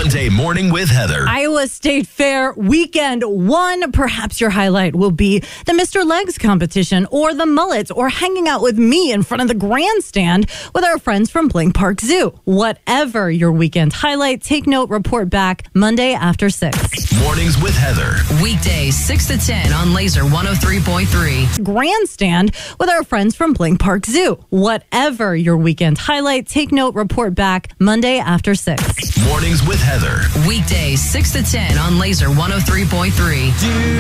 Monday Morning with Heather. Iowa State Fair weekend one. Perhaps your highlight will be the Mr. Legs competition or the mullets or hanging out with me in front of the grandstand with our friends from Blank Park Zoo. Whatever your weekend highlight, take note, report back Monday after 6. Mornings with Heather. Weekdays 6 to 10 on Laser 103.3. Grandstand with our friends from Blank Park Zoo. Whatever your weekend highlight, take note, report back Monday after 6. Mornings with Heather. Weekdays 6 to 10 on Laser 103.3.